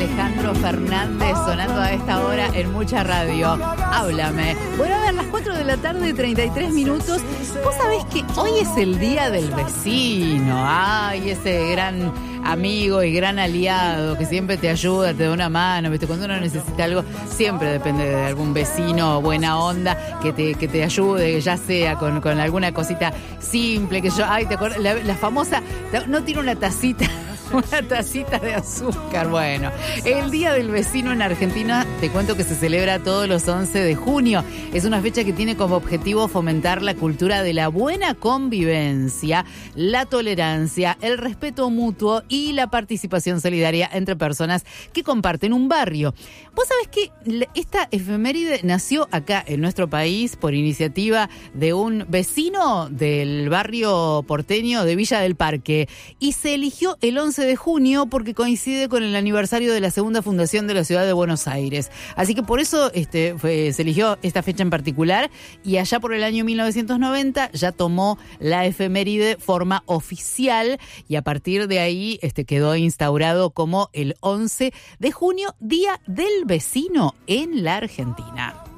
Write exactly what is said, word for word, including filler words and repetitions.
Alejandro Fernández sonando a esta hora en Mucha Radio. Háblame. Bueno, a ver, las cuatro de la tarde, treinta y tres minutos. Vos sabés que hoy es el día del vecino. Ay, ese gran amigo y gran aliado que siempre te ayuda, te da una mano, ¿viste? Cuando uno necesita algo, siempre depende de algún vecino buena onda que te, que te ayude, ya sea con, con alguna cosita simple, que yo, ay, te acuerdas, la, la famosa, no tiene una tacita. Una tacita de azúcar. Bueno, el Día del Vecino en Argentina, te cuento que se celebra todos los once de junio. Es una fecha que tiene como objetivo fomentar la cultura de la buena convivencia, la tolerancia, el respeto mutuo y la participación solidaria entre personas que comparten un barrio. Vos sabés que esta efeméride nació acá en nuestro país por iniciativa de un vecino del barrio porteño de Villa del Parque y se eligió el once de junio porque coincide con el aniversario de la segunda fundación de la ciudad de Buenos Aires. Así que por eso este, fue, se eligió esta fecha en particular y allá por el año mil novecientos noventa ya tomó la efeméride forma oficial y a partir de ahí este, quedó instaurado como el once de junio, Día del Vecino en la Argentina.